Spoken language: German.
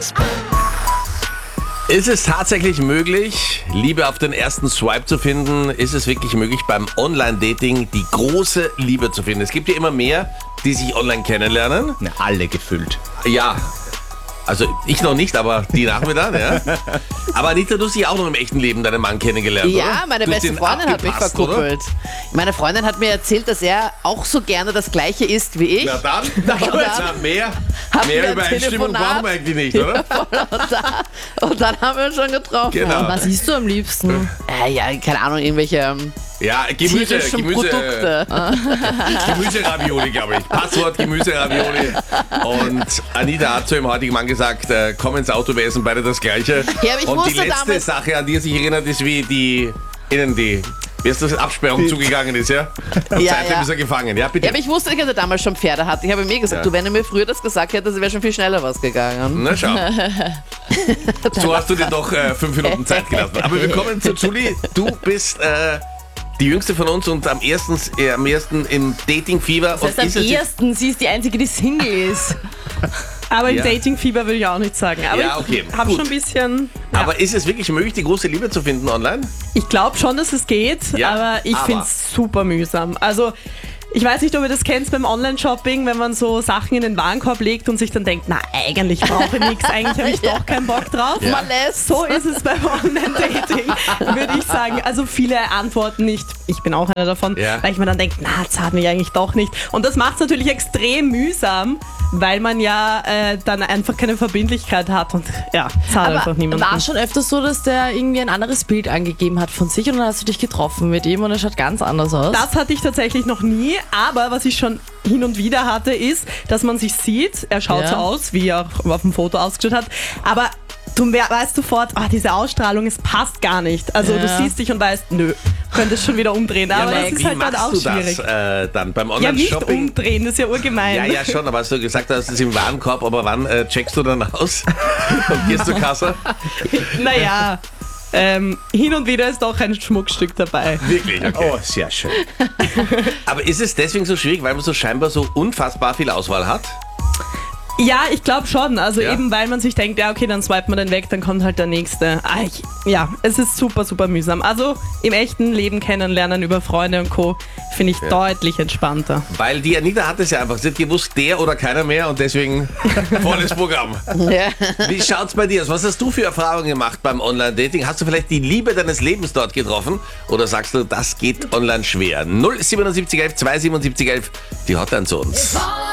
Ist es tatsächlich möglich, Liebe auf den ersten Swipe zu finden? Ist es wirklich möglich, beim Online-Dating die große Liebe zu finden? Es gibt ja immer mehr, die sich online kennenlernen. Na, alle gefüllt. Ja, also ich noch nicht, aber die nach mir dann, ja. Aber Anita, du hast dich auch noch im echten Leben deinen Mann kennengelernt, oder? Ja, meine Du hast beste ihn Freundin hat mich abgepasst, verkuppelt. Meine Freundin hat mir erzählt, dass er auch so gerne das Gleiche isst wie ich. Ja dann, mehr Haben wir ein Übereinstimmung Telefonat? brauchen wir eigentlich nicht, oder? Und dann haben wir uns schon getroffen. Genau. Was isst du am liebsten? Ja, keine Ahnung, irgendwelche Ja, Gemüse, tierischen Produkte. Gemüseravioli, glaube ich. Passwort Gemüseravioli. Und Anita hat zu ihrem heutigen Mann gesagt, komm ins Auto, wir essen beide das Gleiche. Ja, aber ich und die wusste letzte damals- Sache, an die er sich erinnert, ist, wie wie ist das, Absperrung zugegangen ist, ja? Und Ja, seitdem ja. ist er gefangen, ja, bitte. Ja, aber ich wusste nicht, dass er damals schon Pferde hatte. Ich habe mir gesagt, Ja. du, wenn er mir früher das gesagt hätte, wäre schon viel schneller was gegangen. Na schau. So hast du dir doch 5 Minuten Zeit gelassen. Aber wir kommen zu Julie. Du bist die jüngste von uns und am ersten im Dating-Fieber. Das heißt, am ersten, sie ist die Einzige, die Single ist. Aber im Ja. Dating-Fieber würde ich auch nicht sagen. Aber Ja, okay, ich habe gut. schon ein bisschen... Ja. Aber ist es wirklich möglich, die große Liebe zu finden online? Ich glaube schon, dass es geht, Ja, aber ich aber- finde es super mühsam. Also ich weiß nicht, ob ihr das kennt beim Online-Shopping, wenn man so Sachen in den Warenkorb legt und sich dann denkt, na eigentlich brauche ich nichts, eigentlich habe ich doch keinen Bock drauf. Ja. Man lässt. So ist es beim Online-Dating, würde ich sagen. Also viele antworten nicht. Ich bin auch einer davon, Ja. weil ich mir dann denke, na, das hat mich eigentlich doch nicht. Und das macht es natürlich extrem mühsam, weil man ja dann einfach keine Verbindlichkeit hat und ja, zahlt einfach Aber niemanden. war schon öfters so, dass der irgendwie ein anderes Bild angegeben hat von sich und dann hast du dich getroffen mit ihm und er schaut ganz anders aus? Das hatte ich tatsächlich noch nie, aber was ich schon hin und wieder hatte, ist, dass man sich sieht, er schaut Ja. so aus, wie er auch auf dem Foto ausgeschaut hat, aber du weißt sofort, diese Ausstrahlung, es passt gar nicht. Also Ja. du siehst dich und weißt, nö, könntest schon wieder umdrehen, aber das ist wie halt dann machst auch du schwierig. das dann beim Ja, nicht Online-Shopping? umdrehen, das ist ja urgemein. Ja, ja, schon, aber hast du gesagt, das ist im Warenkorb, aber wann checkst du dann aus und gehst zur Kasse? Naja, hin und wieder ist doch ein Schmuckstück dabei. Wirklich, okay. Oh, sehr schön. Aber ist es deswegen so schwierig, weil man so scheinbar so unfassbar viel Auswahl hat? Ja, ich glaube schon. Also Ja. eben, weil man sich denkt, ja okay, dann swipet man den weg, dann kommt halt der nächste. Ja, es ist super, super mühsam. Also im echten Leben kennenlernen über Freunde und Co. finde ich deutlich entspannter. Weil die Anita hat es ja einfach. Sie hat gewusst, der oder keiner mehr und deswegen volles Programm. Ja. Wie schaut's bei dir aus? Was hast du für Erfahrungen gemacht beim Online-Dating? Hast du vielleicht die Liebe deines Lebens dort getroffen? Oder sagst du, das geht online schwer? 07711 27711, die Hotline zu uns. All